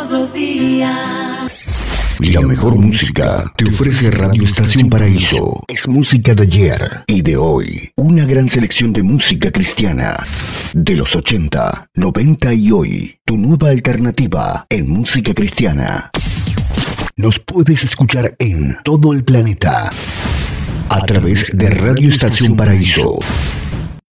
todos los días. La mejor música te ofrece Radio Estación Paraíso. Es música de ayer y de hoy. Una gran selección de música cristiana. De los 80, 90 y hoy. Tu nueva alternativa en música cristiana. Nos puedes escuchar en todo el planeta a través de Radio Estación Paraíso.